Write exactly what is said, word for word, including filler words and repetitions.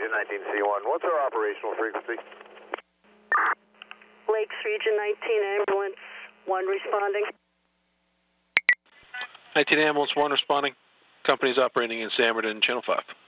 Region nineteen C one. What's our operational frequency? Lakes Region nineteen, ambulance one responding. nineteen ambulance one responding. Company's operating in Samerton, channel five.